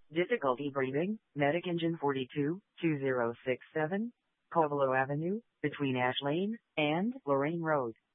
Difficulty breathing, Medic Engine 42, 2067, Covelo Avenue, between Ash Lane and Lorraine Road.